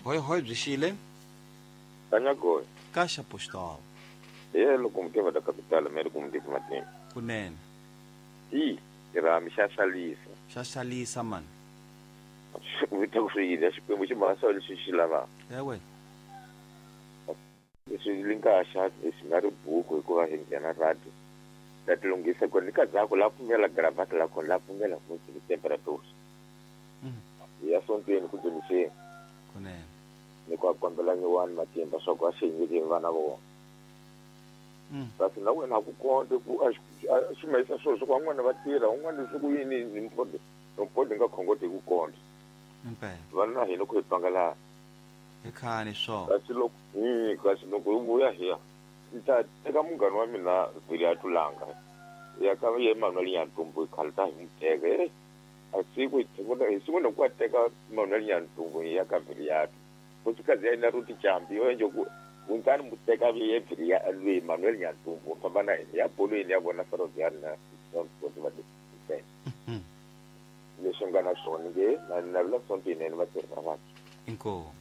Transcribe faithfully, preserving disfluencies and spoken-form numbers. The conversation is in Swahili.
Hoi hoi bzishile. Kanyagoy. Kasha postal. Eh loko mtema da capital me loko mtema matin. Kunene. Hi, ira mi shasalisa. Shasalisa man. Wita kushida shipemo chima sawali shishilava. Ewe. Isilinka sha isingari buku kwa hengena radio. Tatilungisa kwa nika zako lapumela gravata lako lapumela kuti temperatures. Mhm. Ya sonto ni kujulishe. Kunene. Ni kwa kwambela ni one matimba so kwa shinyi vana bo. Mm. Basi nawe nakukonde ku ashimesa so so kwa mwana batira umwana sukuyini nimpode. Nimpode ngakhongote kukonde. Impela. Vana hino kwepangala. Ekhani so. Kasi lo ni kasi lo kubuya hiya. Nta teka mungano wa mina vili atulanga. Ya kama ye manoli ya ntumbu khalta himteke. Asiku itibona isibona kwateka manoli ya ntumbu ya kavili yatu. Kusikazi ya ina ruti chambi wenjo ku unkani muteka vile vili ya alwe manoli ya ntumbu pabana ya bolo ini ya bona faro ya na sonto vadi. Mhm. Nishongana songe na na la sonto ine ni vaterva vaki. Inko.